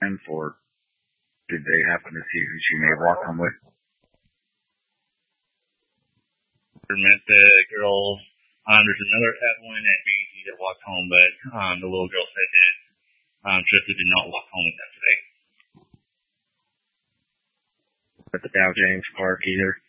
friends, or did they happen to see who she may have walked home with? Met the girl. There's another Evelyn and Daisy that walked home, but the little girl said that Trista did not walk home with them today. At the Dow James Park either?